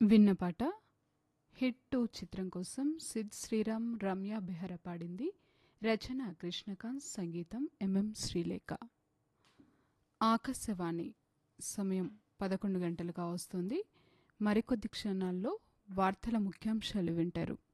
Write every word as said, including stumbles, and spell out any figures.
విన్న పాట hit two చిత్రం కోసం సిద్ శ్రీరామ్ రమ్య బెహరా పాడింది. రచన కృష్ణకాంత్, సంగీతం ఎంఎం శ్రీలేఖ. ఆకాశవాణి సమయం పదకొండు గంటలుగా వస్తుంది. మరికొద్ది క్షణాల్లో వార్తల ముఖ్యాంశాలు వింటారు.